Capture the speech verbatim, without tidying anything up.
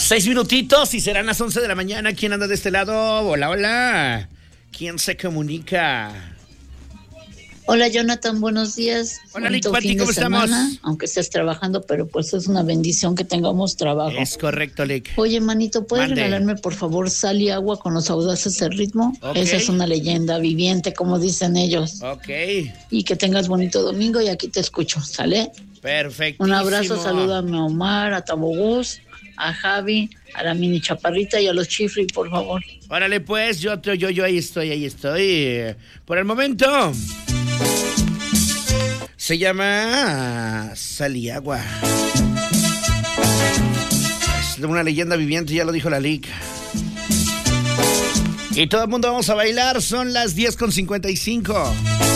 Seis minutitos y serán las once de la mañana. ¿Quién anda de este lado? Hola, hola. ¿Quién se comunica? Hola, Jonathan, buenos días. Hola, Lick Pati, ¿cómo estamos? Aunque estés trabajando, pero pues es una bendición que tengamos trabajo. Es correcto, Lick. Oye, manito, ¿puedes Mande. regalarme, por favor, sal y agua con los audaces del ritmo? Okay. Esa es una leyenda viviente, como dicen ellos. Ok. Y que tengas bonito domingo y aquí te escucho, ¿sale? Perfecto. Un abrazo, salúdame a Omar, a Tabogús, a Javi, a la mini chaparrita y a los Chifri, por favor. Órale, pues, yo, yo, yo ahí estoy, ahí estoy. Por el momento... Se llama Sal y Agua. Es una leyenda viviente, ya lo dijo la Lick. Y todo el mundo vamos a bailar, son las diez con cincuenta y cinco.